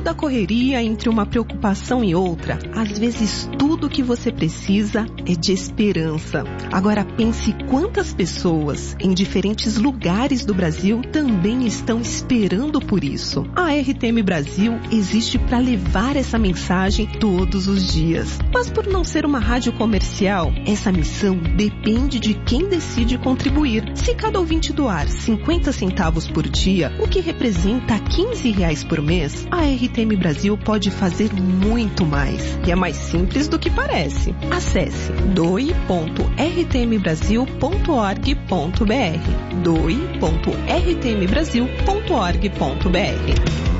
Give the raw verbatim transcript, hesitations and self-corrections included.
da correria, entre uma preocupação e outra, às vezes tudo o que você precisa é de esperança. Agora pense quantas pessoas em diferentes lugares do Brasil também estão esperando por isso. A R T M Brasil existe para levar essa mensagem todos os dias. Mas por não ser uma rádio comercial, essa missão depende de quem decide contribuir. Se cada ouvinte doar cinquenta centavos por dia, o que representa quinze reais por mês, a R T M Brasil pode fazer muito mais. E é mais simples do que parece. Acesse doe ponto r t m brasil ponto org ponto b r doe ponto r t m brasil ponto org ponto b r.